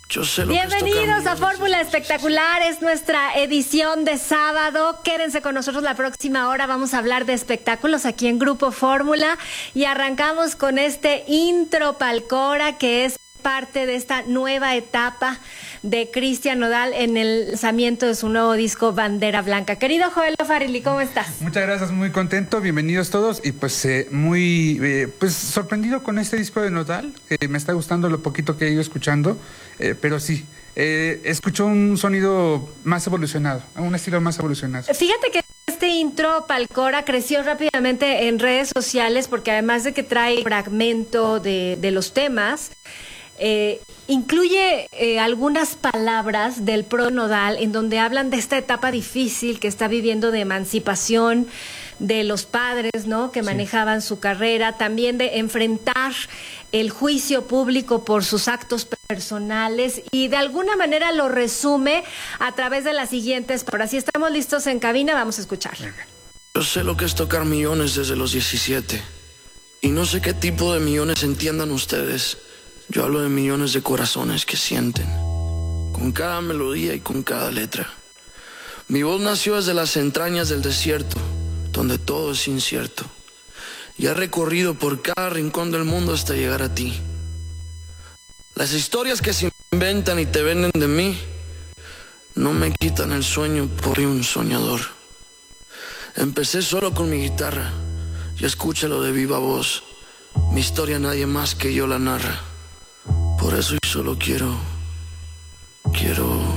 Yo sé lo Bienvenidos a Fórmula Espectacular, es nuestra edición de sábado. Quédense con nosotros la próxima hora, vamos a hablar de espectáculos aquí en Grupo Fórmula y arrancamos con este intro Palcora que es parte de esta nueva etapa de Cristian Nodal en el lanzamiento de su nuevo disco Bandera Blanca. Querido Joel Farrilly, ¿cómo estás? Muchas gracias, muy contento, bienvenidos todos y pues muy sorprendido con este disco de Nodal, que me está gustando lo poquito que he ido escuchando, pero sí, escucho un sonido más evolucionado, un estilo más evolucionado. Fíjate que este intro Palcora creció rápidamente en redes sociales porque además de que trae fragmento de los temas, incluye algunas palabras del pro Nodal en donde hablan de esta etapa difícil que está viviendo de emancipación de los padres, ¿no? Que manejaban su carrera, también de enfrentar el juicio público por sus actos personales y de alguna manera lo resume a través de las siguientes palabras. Si estamos listos en cabina, vamos a escuchar. Yo sé lo que es tocar millones desde los 17 y no sé qué tipo de millones entiendan ustedes. Yo hablo de millones de corazones que sienten, con cada melodía y con cada letra. Mi voz nació desde las entrañas del desierto, donde todo es incierto. Y he recorrido por cada rincón del mundo hasta llegar a ti. Las historias que se inventan y te venden de mí, no me quitan el sueño por un soñador. Empecé solo con mi guitarra, y escúchalo de viva voz. Mi historia nadie más que yo la narra. Por eso yo solo quiero